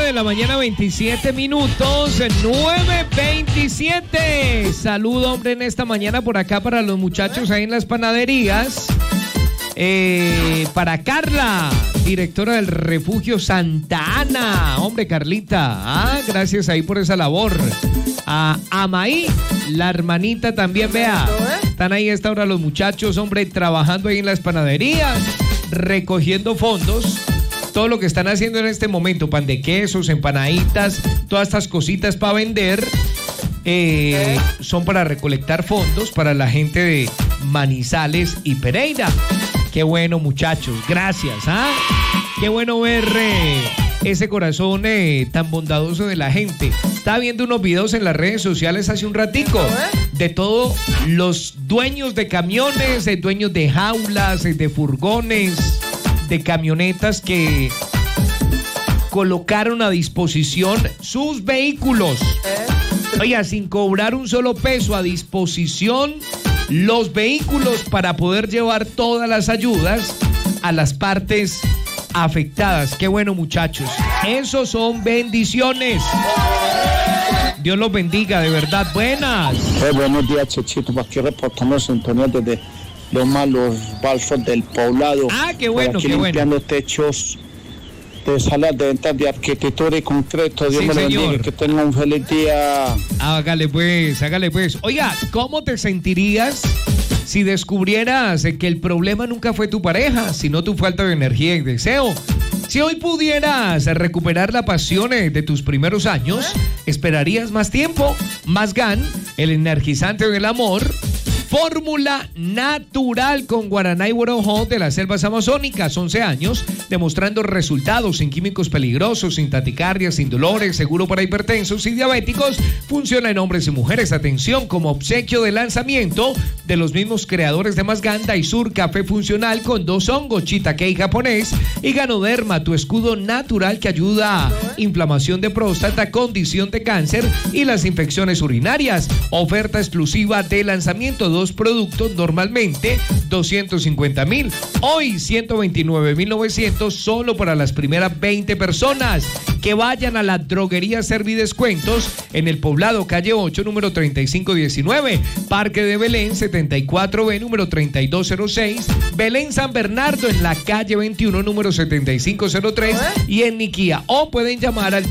de la mañana, 27 minutos, 9:27. Saludo, hombre, en esta mañana por acá para los muchachos ahí en las panaderías. Para Carla, directora del Refugio Santa Ana. Hombre, Carlita, gracias ahí por esa labor. A Amaí, la hermanita también, vea. Están ahí a esta hora los muchachos, hombre, trabajando ahí en las panaderías, recogiendo fondos. Todo lo que están haciendo en este momento, pan de quesos, empanaditas, todas estas cositas para vender, son para recolectar fondos para la gente de Manizales y Pereira. Qué bueno, muchachos, gracias. Qué bueno ver ese corazón tan bondadoso de la gente. Estaba viendo unos videos en las redes sociales hace un ratico de todos los dueños de camiones, de dueños de jaulas, de furgones, de camionetas que colocaron a disposición sus vehículos. Oiga, sin cobrar un solo peso, a disposición los vehículos para poder llevar todas las ayudas a las partes afectadas. Qué bueno, muchachos. Esos son bendiciones. Dios los bendiga, de verdad. Buenas. Buenos días, Chechito. Aquí reportamos sintonía desde los malos balsos del poblado. Qué bueno, aquí qué limpiando bueno. techos de salas de ventas de arquitectura y concreto. Dios me lo bendiga, que tenga un feliz día. Hágale pues. Oiga, ¿cómo te sentirías si descubrieras que el problema nunca fue tu pareja, sino tu falta de energía y deseo? Si hoy pudieras recuperar la pasión de tus primeros años, ¿esperarías más tiempo? Más GAN, el energizante del amor. Fórmula natural con guaraná y borojó de las selvas amazónicas. 11 años demostrando resultados sin químicos peligrosos, sin taquicardia, sin dolores, seguro para hipertensos y diabéticos. Funciona en hombres y mujeres. Atención, como obsequio de lanzamiento de los mismos creadores de Mazgan, Daisur Café Funcional con 2 hongos, Shiitake japonés y Ganoderma, tu escudo natural que ayuda a inflamación de próstata, condición de cáncer y las infecciones urinarias. Oferta exclusiva de lanzamiento. 2 productos, normalmente 250,000, hoy 129,900, solo para las primeras 20 personas que vayan a la droguería Servidescuentos en el Poblado, calle 8, número 3519, Parque de Belén 74B, número 3206, Belén San Bernardo en la calle 21, número 7503 y en Niquía, o pueden llamar al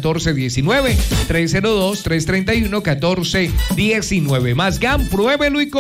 302-331-1419, 302-331-1419. Mazgan, pruébelo y